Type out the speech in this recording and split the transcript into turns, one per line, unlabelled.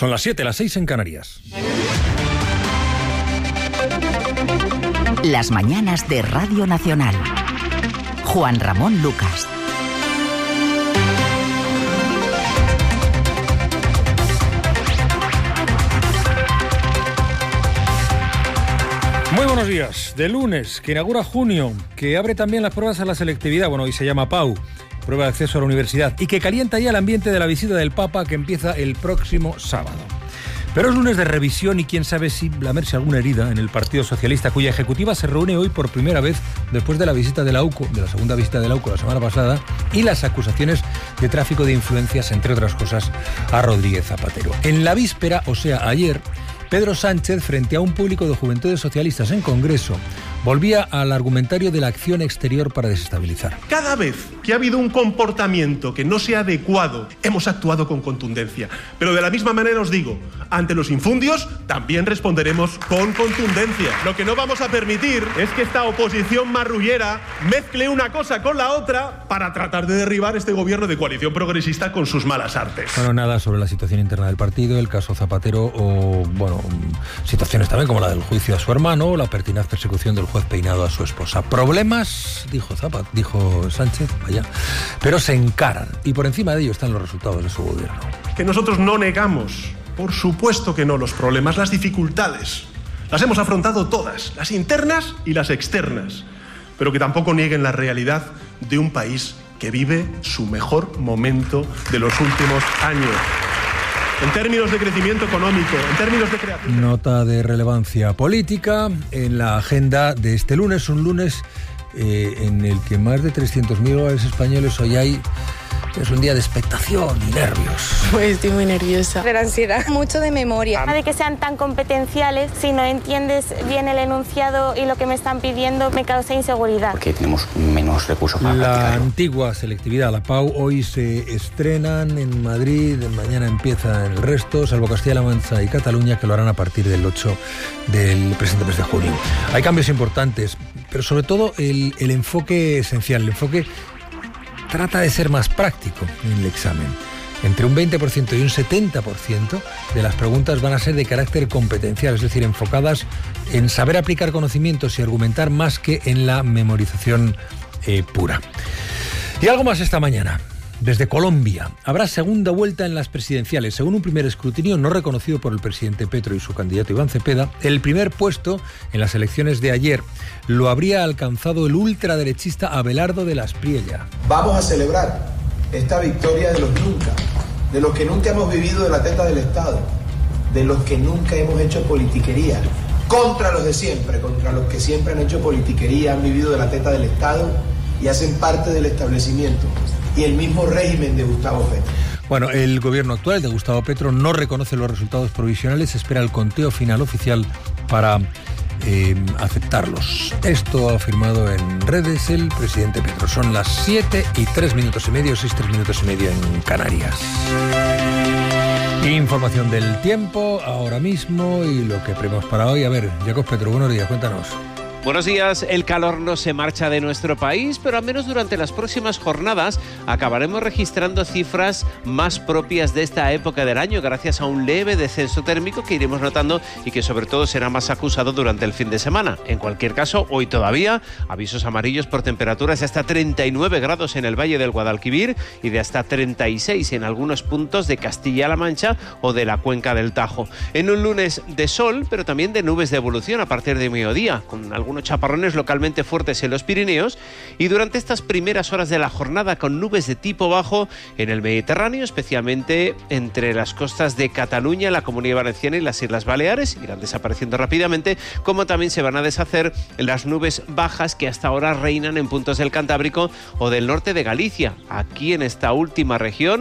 Son las 7, las 6 en Canarias.
Las mañanas de Radio Nacional. Juan Ramón Lucas.
Muy buenos días. De lunes, que inaugura junio, que abre también las pruebas a la selectividad, bueno, hoy se llama PAU, prueba de acceso a la universidad, y que calienta ya el ambiente de la visita del Papa que empieza el próximo sábado. Pero es lunes de revisión y quién sabe si lamerse alguna herida en el Partido Socialista, cuya ejecutiva se reúne hoy por primera vez después de la visita de la UCO, de la segunda visita de la UCO la semana pasada, y las acusaciones de tráfico de influencias, entre otras cosas, a Rodríguez Zapatero. En la víspera, o sea, ayer, Pedro Sánchez, frente a un público de Juventudes Socialistas en Congreso, volvía al argumentario de la acción exterior para desestabilizar.
Cada vez que ha habido un comportamiento que no sea adecuado, hemos actuado con contundencia. Pero de la misma manera os digo, ante los infundios también responderemos con contundencia. Lo que no vamos a permitir es que esta oposición marrullera mezcle una cosa con la otra para tratar de derribar este gobierno de coalición progresista con sus malas artes.
Bueno, nada sobre la situación interna del partido, el caso Zapatero o, bueno, situaciones también como la del juicio a su hermano o la pertinaz persecución del juez Peinado a su esposa. Problemas, dijo Sánchez, vaya, pero se encaran y por encima de ello están los resultados de su gobierno.
Que nosotros no negamos, por supuesto que no, los problemas, las dificultades. Las hemos afrontado todas, las internas y las externas, pero que tampoco nieguen la realidad de un país que vive su mejor momento de los últimos años. En términos de crecimiento económico, en términos de creación.
Nota de relevancia política en la agenda de este lunes, un lunes en el que más de 300.000 hogares españoles hoy hay. Es un día de expectación y nervios.
Pues estoy muy nerviosa.
De la ansiedad. Mucho de memoria.
De que sean tan competenciales, si no entiendes bien el enunciado y lo que me están pidiendo, me causa inseguridad.
Porque tenemos menos recursos para practicarlo.
La antigua selectividad, la PAU, hoy se estrenan en Madrid, mañana empieza en el resto, salvo Castilla-La Mancha y Cataluña, que lo harán a partir del 8 del presente mes de junio. Hay cambios importantes, pero sobre todo el enfoque esencial, el enfoque trata de ser más práctico en el examen. Entre un 20% y un 70% de las preguntas van a ser de carácter competencial, es decir, enfocadas en saber aplicar conocimientos y argumentar más que en la memorización pura. Y algo más esta mañana. Desde Colombia, habrá segunda vuelta en las presidenciales. Según un primer escrutinio no reconocido por el presidente Petro y su candidato Iván Cepeda, el primer puesto en las elecciones de ayer lo habría alcanzado el ultraderechista Abelardo de la Espriella.
Vamos a celebrar esta victoria de los que nunca hemos vivido de la teta del Estado, de los que nunca hemos hecho politiquería, contra los de siempre, contra los que siempre han hecho politiquería, han vivido de la teta del Estado y hacen parte del establecimiento y el mismo régimen de Gustavo Petro.
Bueno, el gobierno actual de Gustavo Petro no reconoce los resultados provisionales, espera el conteo final oficial para aceptarlos. Esto ha afirmado en redes el presidente Petro. Son las 7 y 3 minutos y medio, 6, 3 minutos y medio en Canarias. Información del tiempo ahora mismo y lo que prevemos para hoy. A ver, Jacob Petro, buenos días, cuéntanos.
Buenos días. El calor no se marcha de nuestro país, pero al menos durante las próximas jornadas acabaremos registrando cifras más propias de esta época del año gracias a un leve descenso térmico que iremos notando y que sobre todo será más acusado durante el fin de semana. En cualquier caso, hoy todavía avisos amarillos por temperaturas de hasta 39 grados en el Valle del Guadalquivir y de hasta 36 en algunos puntos de Castilla-La Mancha o de la Cuenca del Tajo. En un lunes de sol, pero también de nubes de evolución a partir de mediodía, con algunos chaparrones localmente fuertes en los Pirineos y durante estas primeras horas de la jornada con nubes de tipo bajo en el Mediterráneo, especialmente entre las costas de Cataluña, la Comunidad Valenciana y las Islas Baleares, irán desapareciendo rápidamente, como también se van a deshacer las nubes bajas que hasta ahora reinan en puntos del Cantábrico o del norte de Galicia. Aquí en esta última región